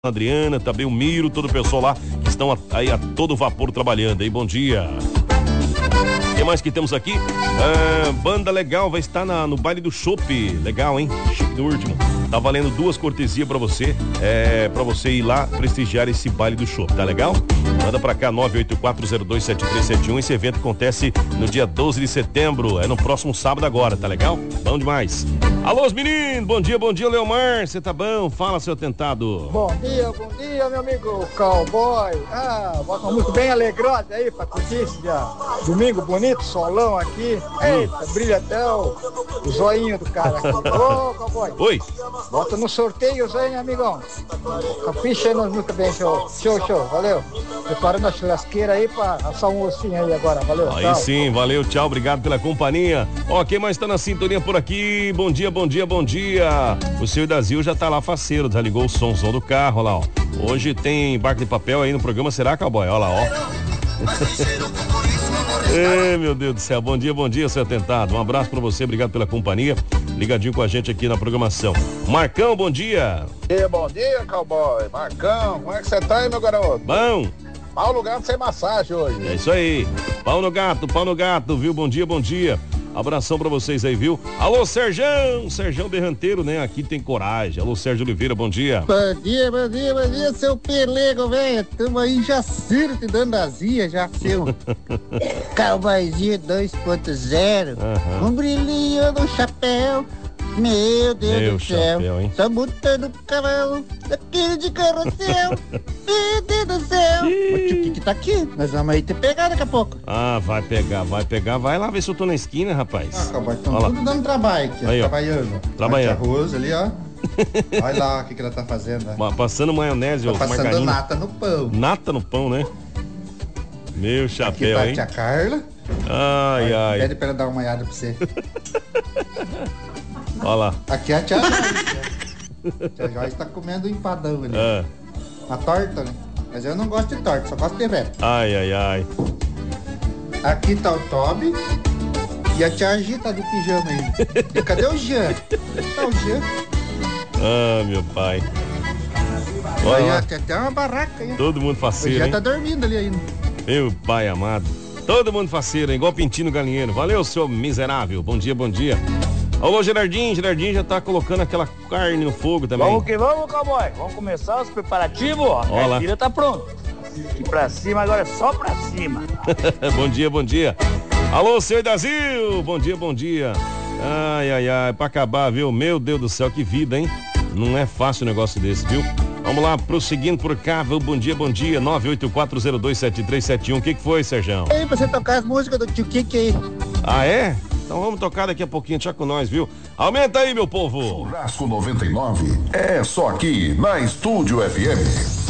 Adriana, também o Miro, todo o pessoal lá que estão aí a todo vapor trabalhando aí, bom dia. O que mais que temos aqui? Banda legal, vai estar no baile do Chopp, legal, hein? Chique do último. Tá valendo 2 cortesias pra você, pra você ir lá prestigiar esse baile do Chopp, tá legal? Manda pra cá, 984027371, esse evento acontece no dia 12 de setembro, é no próximo sábado agora, tá legal? Bom demais. Alô, os meninos, bom dia, Leomar, você tá bom? Fala, seu tentado. Bom dia, meu amigo cowboy. Bota uma música bem alegrosa aí pra curtir esse dia. Domingo bonito, solão aqui. Eita, brilha até o zoinho do cara aqui. Ô, cowboy. Oi. Bota no sorteio aí, amigão. Capricha aí nas músicas bem, show, valeu. Preparando a churrasqueira aí pra assar um ossinho aí agora, valeu. Aí tchau. sim, valeu, tchau, obrigado pela companhia. Ó, quem mais tá na sintonia por aqui? Bom dia. O seu Idazil já tá lá faceiro, desligou o somzão do carro, lá, ó. Hoje tem barco de papel aí no programa, será, cowboy? Ó lá, ó. Ei, meu Deus do céu, bom dia, seu atentado. Um abraço pra você, obrigado pela companhia. Ligadinho com a gente aqui na programação. Marcão, bom dia. Bom dia, cowboy. Marcão, como é que você tá aí, meu garoto? Bom. Mau lugar pra ser massagem hoje. É isso aí. Pau no gato, viu? Bom dia. Abração pra vocês aí, viu? Alô, Serjão Berranteiro, né? Aqui tem coragem. Alô, Sérgio Oliveira, bom dia. Bom dia, seu pelego, velho. Tamo aí em Jaciro, te dando azia, já, seu cowboyzinho 2.0, um brilhinho no chapéu. Meu Deus do céu, só botando o cavalo daquele de carrossel. Meu Deus do céu. O que tá aqui? Nós vamos aí te pegar daqui a pouco. Vai pegar, vai lá ver se eu tô na esquina, rapaz. Cowboy, estão tudo dando trabalho aqui, aí, trabalhando. Arroz ali, ó. Olha lá o que ela tá fazendo, né? Passando maionese, tá passando margarina. nata no pão. Nata no pão, né? Meu chapéu, aqui tá hein? a tia Carla. Ai. Pede pra ela dar uma olhada pra você. Olha lá. Aqui é a tia Joyce. A tia Joyce tá comendo um empadão ali. A torta, né? Mas eu não gosto de torta, só gosto de reto. Ai. Aqui tá o Toby. E a tia Gi tá de pijama aí. E cadê o Jean? Tá o Jean. Meu pai. Olha, tem até uma barraca aí. Todo mundo faceiro, o Jean hein? Tá dormindo ali ainda. Meu pai amado. Todo mundo faceiro, hein? Igual pintinho no galinheiro. Valeu, seu miserável. Bom dia. Alô, Gerardinho já tá colocando aquela carne no fogo também. Vamos que vamos, cowboy. Vamos começar os preparativos, ó. A cartilha tá pronta. E pra cima agora é só pra cima. Bom dia. Alô, seu Idazil. Bom dia. Ai, pra acabar, viu? Meu Deus do céu, que vida, hein? Não é fácil um negócio desse, viu? Vamos lá, prosseguindo por cá, viu? Bom dia. 984027371. O que foi, Serjão? Ei, pra você tocar as músicas do tio Kiki aí. Ah, é? Então vamos tocar daqui a pouquinho, tchau com nós, viu? Aumenta aí, meu povo! Churrasco 99 é só aqui na Estúdio FM.